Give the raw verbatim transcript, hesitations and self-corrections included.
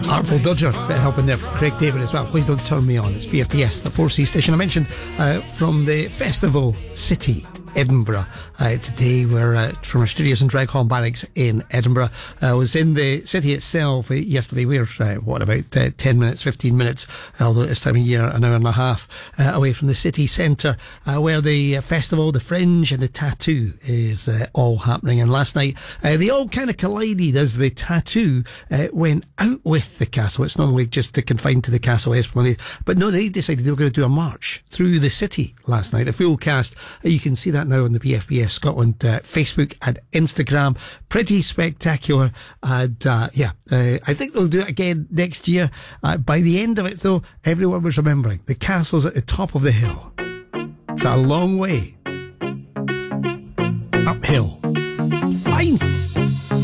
Artful Dodger, bit of helping there from Craig David as well. Please Don't Turn Me On. It's B F B S, the four C station I mentioned, uh, from the festival City Edinburgh. Uh, today we're uh, from our studios in Dreghorn Barracks in Edinburgh. I uh, was in the city itself uh, yesterday. We're uh, what about uh, ten minutes, fifteen minutes, although this time of year an hour and a half uh, away from the city centre, uh, where the uh, festival, the Fringe and the Tattoo is uh, all happening. And last night uh, they all kind of collided as the Tattoo uh, went out with the castle. It's normally just to confined to the castle Esplanade, but no, they decided they were going to do a march through the city last night. The full cast, uh, you can see that now on the B F B S Scotland uh, Facebook and Instagram. Pretty spectacular, and uh, yeah, uh, I think they'll do it again next year. Uh, by the end of it though, everyone was remembering the castle's at the top of the hill. It's a long way uphill.